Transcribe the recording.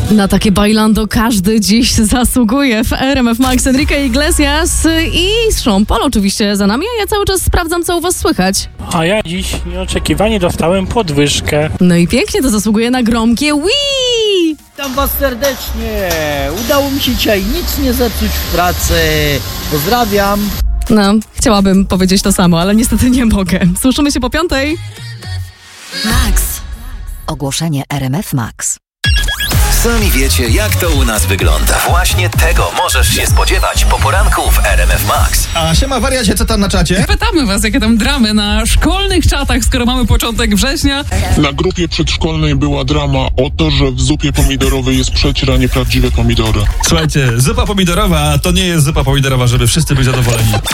Na takie bailando każdy dziś zasługuje w RMF Max. Enrique Iglesias i Sean Paul oczywiście za nami, a ja cały czas sprawdzam, co u was słychać. A ja dziś nieoczekiwanie dostałem podwyżkę. No i pięknie, to zasługuje na gromkie Wii! Witam was serdecznie. Udało mi się dzisiaj nic nie zepsuć w pracy. Pozdrawiam. No, chciałabym powiedzieć to samo, ale niestety nie mogę. Słyszymy się po 5:00. Max. Ogłoszenie RMF Max. Sami wiecie, jak to u nas wygląda. Właśnie tego możesz się spodziewać po poranku w RMF Max. A siema wariacie, co tam na czacie? Pytamy was, jakie tam dramy na szkolnych czatach, skoro mamy początek września. Na grupie przedszkolnej była drama o to, że w zupie pomidorowej jest przecier, a nie prawdziwe pomidory. Słuchajcie, zupa pomidorowa to nie jest zupa pomidorowa, żeby wszyscy byli zadowoleni.